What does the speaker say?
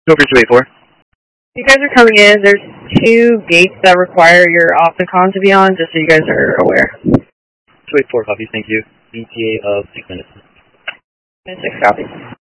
Go for 284. You guys are coming in. There's 2 gates that require your Opticon to be on, just so you guys are aware. 284, copy, thank you. ETA of 6 minutes. 6 copy.